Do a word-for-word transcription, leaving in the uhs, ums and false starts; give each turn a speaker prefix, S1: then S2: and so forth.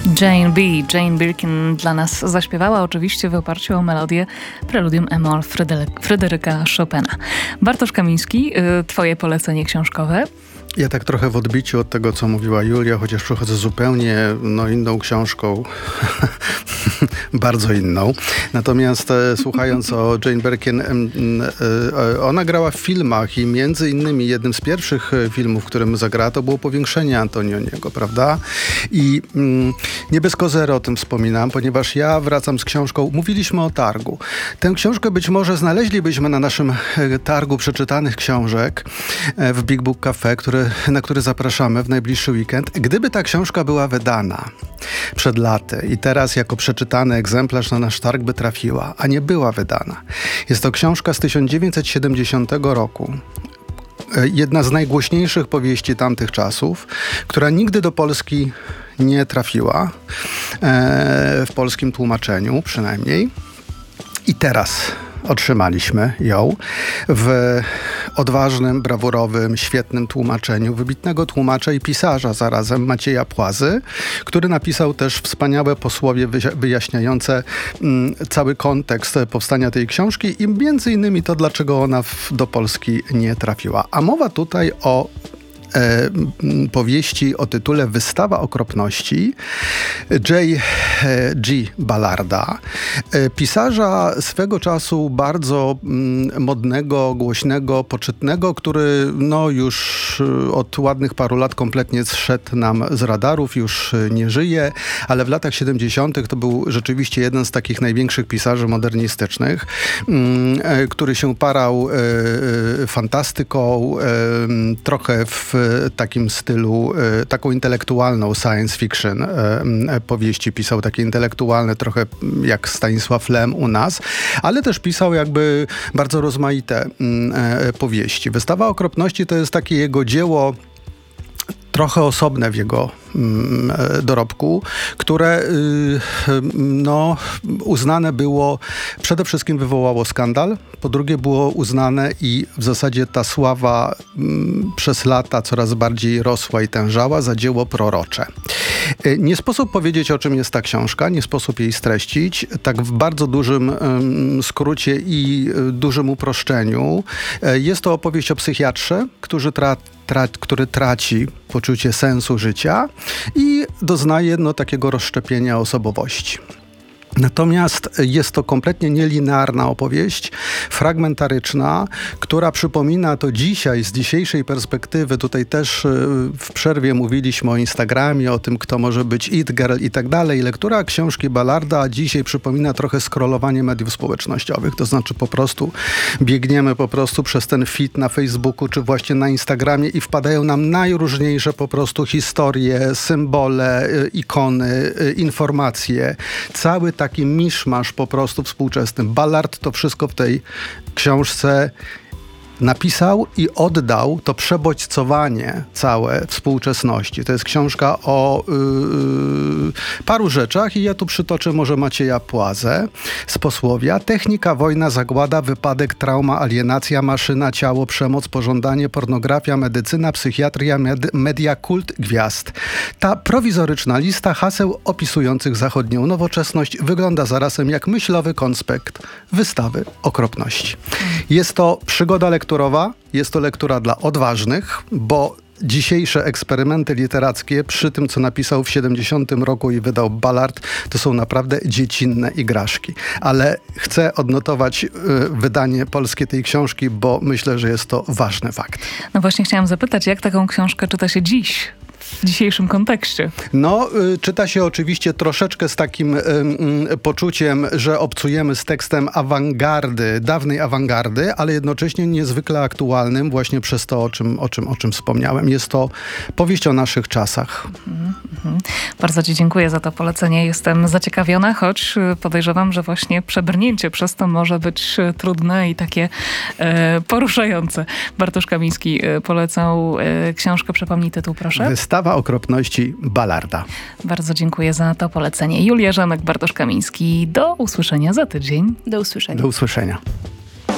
S1: Jane B. Jane Birkin dla nas zaśpiewała, oczywiście w oparciu o melodię Preludium e-moll Fryderyka Chopina. Bartosz Kamiński, twoje polecenie książkowe?
S2: Ja tak trochę w odbiciu od tego, co mówiła Julia, chociaż przychodzę zupełnie no, inną książką, bardzo inną. Natomiast e, słuchając o Jane Birkin, e, e, ona grała w filmach i między innymi jednym z pierwszych filmów, którym zagrała, to było Powiększenie Antonioniego, prawda? I mm, nie bez kozery o tym wspominam, ponieważ ja wracam z książką, mówiliśmy o targu. Tę książkę być może znaleźlibyśmy na naszym targu przeczytanych książek e, w Big Book Cafe, który na który zapraszamy w najbliższy weekend. Gdyby ta książka była wydana przed laty i teraz jako przeczytany egzemplarz na nasz targ by trafiła, a nie była wydana. Jest to książka z tysiąc dziewięćset siedemdziesiątego roku. Jedna z najgłośniejszych powieści tamtych czasów, która nigdy do Polski nie trafiła, w polskim tłumaczeniu przynajmniej. I teraz otrzymaliśmy ją w odważnym, brawurowym, świetnym tłumaczeniu wybitnego tłumacza i pisarza zarazem Macieja Płazy, który napisał też wspaniałe posłowie wyjaśniające mm, cały kontekst powstania tej książki i między innymi to, dlaczego ona w, do Polski nie trafiła. A mowa tutaj o E, powieści o tytule Wystawa okropności J G Ballarda, e, pisarza swego czasu bardzo mm, modnego, głośnego, poczytnego, który no już od ładnych paru lat kompletnie zszedł nam z radarów, już nie żyje, ale w latach siedemdziesiątych to był rzeczywiście jeden z takich największych pisarzy modernistycznych, mm, e, który się parał e, fantastyką, e, trochę w takim stylu, taką intelektualną science fiction powieści pisał, takie intelektualne, trochę jak Stanisław Lem u nas, ale też pisał jakby bardzo rozmaite powieści. Wystawa okropności to jest takie jego dzieło trochę osobne w jego mm, dorobku, które y, no, uznane było, przede wszystkim wywołało skandal, po drugie było uznane i w zasadzie ta sława mm, przez lata coraz bardziej rosła i tężała za dzieło prorocze. Y, nie sposób powiedzieć, o czym jest ta książka, nie sposób jej streścić, tak w bardzo dużym y, skrócie i y, dużym uproszczeniu. Y, jest to opowieść o psychiatrze, który tra Tra który traci poczucie sensu życia i doznaje no, takiego rozszczepienia osobowości. Natomiast jest to kompletnie nielinearna opowieść, fragmentaryczna, która przypomina to dzisiaj, z dzisiejszej perspektywy, tutaj też w przerwie mówiliśmy o Instagramie, o tym, kto może być it girl i tak dalej. Lektura książki Ballarda dzisiaj przypomina trochę scrollowanie mediów społecznościowych, to znaczy po prostu biegniemy po prostu przez ten feed na Facebooku, czy właśnie na Instagramie i wpadają nam najróżniejsze po prostu historie, symbole, ikony, informacje, cały taki miszmasz po prostu współczesny. Ballard to wszystko w tej książce napisał i oddał to przebodźcowanie całe współczesności. To jest książka o yy, paru rzeczach i ja tu przytoczę może Macieja Płazę z posłowia. Technika, wojna, zagłada, wypadek, trauma, alienacja, maszyna, ciało, przemoc, pożądanie, pornografia, medycyna, psychiatria, med- media, kult, gwiazd. Ta prowizoryczna lista haseł opisujących zachodnią nowoczesność wygląda zarazem jak myślowy konspekt wystawy okropności. Jest to przygoda lekturowa, jest to lektura dla odważnych, bo dzisiejsze eksperymenty literackie przy tym, co napisał w siedemdziesiątym roku i wydał Ballard, to są naprawdę dziecinne igraszki. Ale chcę odnotować y, wydanie polskie tej książki, bo myślę, że jest to ważny fakt.
S1: No właśnie chciałam zapytać, jak taką książkę czyta się dziś? W dzisiejszym kontekście.
S2: No, y, czyta się oczywiście troszeczkę z takim y, y, poczuciem, że obcujemy z tekstem awangardy, dawnej awangardy, ale jednocześnie niezwykle aktualnym właśnie przez to, o czym, o czym, o czym wspomniałem. Jest to powieść o naszych czasach.
S1: Mm, mm. Bardzo ci dziękuję za to polecenie. Jestem zaciekawiona, choć podejrzewam, że właśnie przebrnięcie przez to może być trudne i takie e, poruszające. Bartosz Kamiński polecał e, książkę. Przypomnij tytuł, proszę.
S2: Wystawa okropności Ballarda.
S1: Bardzo dziękuję za to polecenie. Julia Żamek, Bartosz Kamiński. Do usłyszenia za tydzień.
S3: Do usłyszenia.
S2: Do usłyszenia.